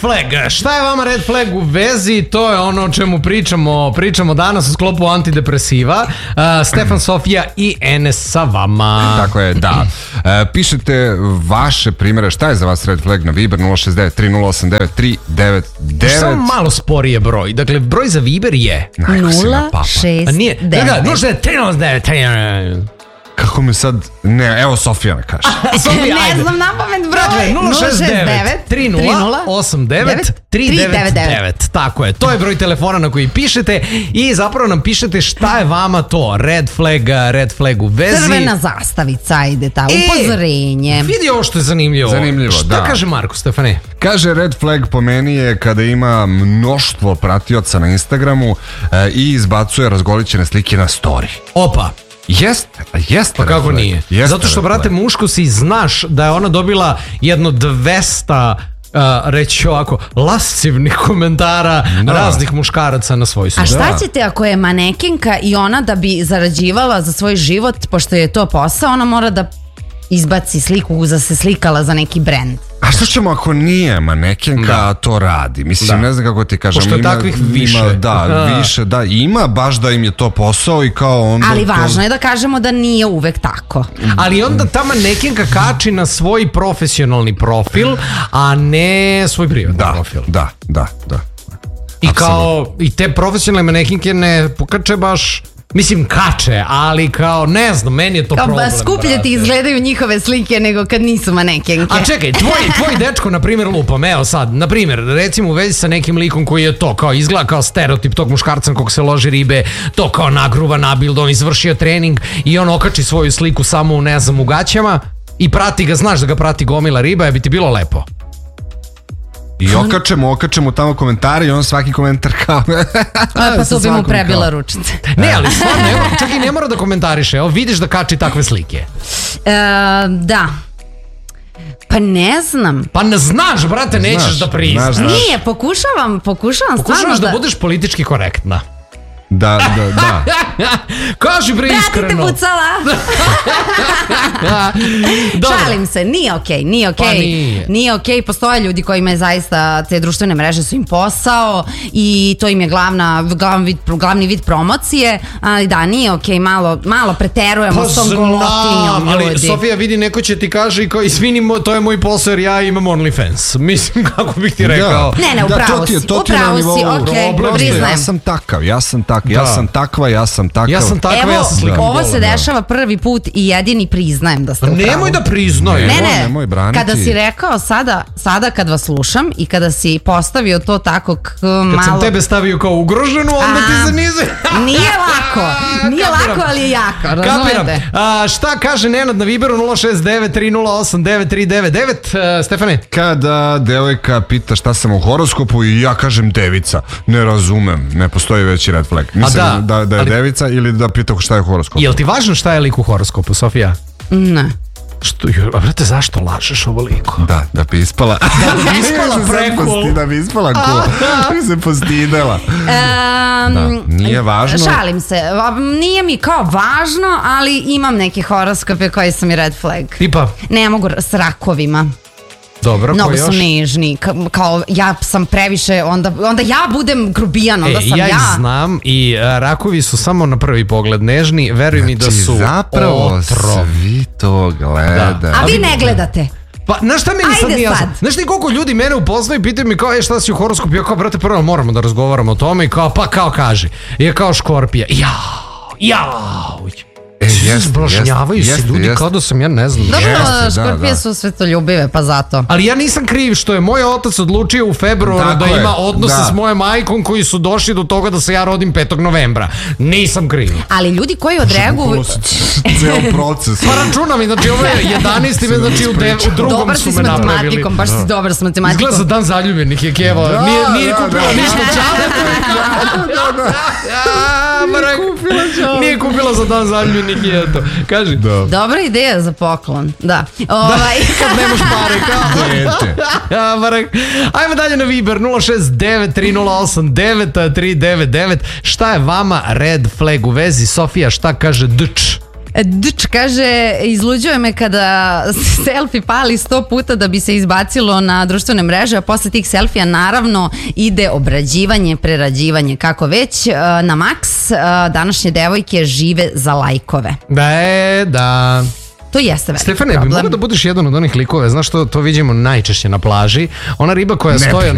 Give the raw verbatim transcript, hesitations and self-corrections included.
flag. Šta je vama red flag u vezi? To je ono o čemu pričamo, pričamo danas u sklopu antidepresiva. Uh, Stefan, Sofija i Enes sa vama. Tako je, da. E, pišete vaše primjere. Šta je za vas red flag na Viber nula šest devet tri nula osam devet tri devet devet. Samo malo sporije broj. Dakle, broj za Viber je nula šest devet nula šest tri nula devet tri. Kako mi sad... Ne, evo Sofija me kaže. Sofija, ne znam na pamet broj. nula šest devet tri nula osam devet tri devet devet. Tako je, to je broj telefona na koji pišete i zapravo nam pišete šta je vama to. Red flag, red flag u vezi. Crvena zastavica, ide ta, upozorenje. E, vidi ovo što je zanimljivo. Zanimljivo, šta da. kaže Marko, Stefane? Kaže, red flag po meni je kada ima mnoštvo pratioca na Instagramu e, i izbacuje razgolićene slike na story. Opa. Jeste, jeste. Pa kako nije? Jeste. Zato što, brate, muško si znaš da je ona dobila jedno dvesta, uh, reći ovako, lascivnih komentara da. raznih muškaraca na svoj A šta ćete ako je manekenka i ona da bi zarađivala za svoj život, pošto je to posao, ona mora da izbaci sliku za se slikala za neki brend. A što ćemo ako nije manekenka, da. to radi? Mislim, da. ne znam kako ti kažem. Pošto je takvih više. Ima, da, A. više, da. Ima baš da im je to posao i kao onda... Ali važno to... je da kažemo da nije uvek tako. Ali onda ta manekenka kači na svoj profesionalni profil, a ne svoj privatni da, profil. Da, da, da. I kao, i te profesionalne manekenke ne pokače baš... Mislim, kače, ali kao, ne znam, meni je to kao problem. Kao skuplje ti izgledaju njihove slike nego kad nisu manekenke. A čekaj, tvoj, tvoj dečko, na primjer, lupam, evo sad, na primjer, recimo u vezi sa nekim likom koji je to, kao izgleda kao stereotip tog muškarca kog se loži ribe, to kao nagruva, nabilda, on izvršio trening i on okači svoju sliku samo u, ne znam, u gaćama i prati ga, znaš da ga prati gomila riba, je bi ti bilo lepo. I okačemo, okačemo tamo komentari i on svaki komentar kao... A, pa to bi mu prebila ručice. Ne, ali stvarno, evo, čak i ne mora da komentariše, evo vidiš da kači takve slike. E, da. Pa ne znam. Pa ne znaš, brate, nećeš znaš, da priznaš. Nije, pokušavam, pokušavam Pokušavaš stvarno da... da budeš politički korektna. Da, da, da. Kaži bre iskreno. Bratite pucala. Šalim se, nije okej, okay, nije okej. Okay. Pa nije. Nije okej, okay. Postoje ljudi kojima je zaista te društvene mreže su im posao i to im je glavna, glavni, vid, glavni vid promocije, ali da, nije okej, okay. malo, malo preterujemo pa s tom golotinjom ljudi. Ali Sofija vidi, neko će ti kaže i kao izvini, to je moj posao jer ja imam OnlyFans. Mislim, kako bih ti rekao. Da. Ne, ne, upravo si, upravo si, okej, priznajem. Ja sam takav, ja sam takav. Ja sam takva, ja sam takav. Ja sam takva, Evo, ja sam slikam. Ovo se dešava prvi put i jedini priznajem da ste upravo. Nemoj da priznaj. Ne, ne, nemoj braniti. Kada si rekao sada, sada kad vas slušam i kada si postavio to tako k, malo... Kad sam tebe stavio kao ugroženu, onda A, ti se nize... Nije lako, nije lako, ali je jako, razumete. A, šta kaže Nenad na Viberu nula šest devet tri nula osam devet tri devet devet? Uh, Stefane? Kada devojka pita šta sam u horoskopu i ja kažem devica, ne razumem, ne postoji veći red flag. Mislim da, da, da je ali... devica ili da pita šta je u horoskopu. Jel ti važno šta je lik u horoskopu, Sofija? Ne. Što, a brate, zašto lažeš ovoliko? Da, da bi ispala. Da bi ispala preko. Da bi ispala kula. Da bi se postidela. Um, da, nije važno. Šalim se. Nije mi kao važno, ali imam neke horoskope koji su mi red flag. Tipa? Ne mogu s rakovima. Dobro, mnogo su nežni, Ka, kao ja sam previše, onda, onda ja budem grubijan, onda e, sam ja. Ja ih znam i a, rakovi su samo na prvi pogled nežni, veruj znači, mi da su zapravo otrov. Svi to gleda. Da. A vi ne gledate? Pa, znaš šta meni sad nije jasno? Znaš ti koliko ljudi mene upoznaju i pitaju mi kao, e, šta si u horoskopu? Ja kao, brate, prvo moramo da razgovaramo o tome i kao, pa kao kaže. I je kao Škorpija. Jao, jao. E, jest, zblažnjavaju jest, se jest, ljudi jest. Kao da sam ja ne znam. Dobro, jeste, Škorpije da, da. su svetoljubive, pa zato. Ali ja nisam kriv što je moj otac odlučio u februaru tako da je. Ima odnose da. S mojom majkom koji su došli do toga da se ja rodim petog novembra. Nisam kriv. Ali ljudi koji odreaguju ceo proces. Pa računam i znači ovo je jedanaesti znači u, de, u drugom dobar su me napravili. Dobar si s matematikom, baš si dobar s matematikom. Izgleda za dan zaljubljenih je Keva. Da, nije nije da, kupila da, ništa čale. Nije kupila za dan zaljubljenih i eto. Kaži. Da. Dobra ideja za poklon, da. Ovaj. Kad nemaš pare, kao. Dete. Ja, Marek. Ajmo dalje na Viber nula šest devet tri nula osam devet tri devet devet. Šta je vama red flag u vezi? Sofija, šta kaže Dč? Dč kaže, izluđuje me kada selfie pali sto puta da bi se izbacilo na društvene mreže, a posle tih selfija naravno ide obrađivanje, prerađivanje, kako već. Na maks, današnje devojke žive za lajkove. Da je, da... To jeste veliki Stefane, problem. bi mogo da budeš jedan od onih likova, znaš što to vidimo najčešće na plaži, ona riba koja stoje